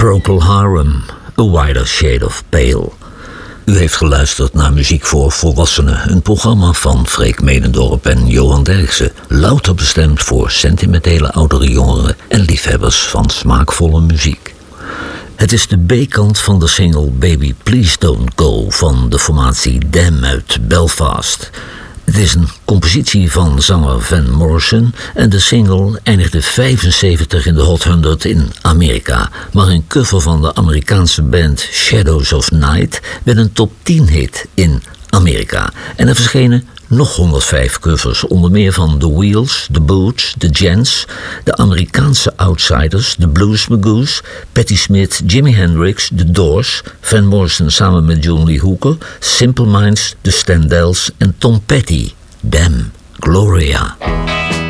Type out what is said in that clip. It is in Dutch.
Procol Harum, A Wider Shade of Pale. U heeft geluisterd naar Muziek voor Volwassenen, een programma van Freek Medendorp en Johan Derksen, louter bestemd voor sentimentele oudere jongeren en liefhebbers van smaakvolle muziek. Het is de B-kant van de single Baby Please Don't Go van de formatie Damn uit Belfast. Het is een compositie van zanger Van Morrison en de single eindigde 75 in de Hot 100 in Amerika. Maar een cover van de Amerikaanse band Shadows of Night werd een top 10 hit in Amerika. En er verschenen nog 105 covers, onder meer van The Wheels, The Boots, The Gents, de Amerikaanse Outsiders, The Blues Magoos, Patti Smith, Jimi Hendrix, The Doors, Van Morrison samen met John Lee Hooker, Simple Minds, The Standells en Tom Petty. Damn, Gloria.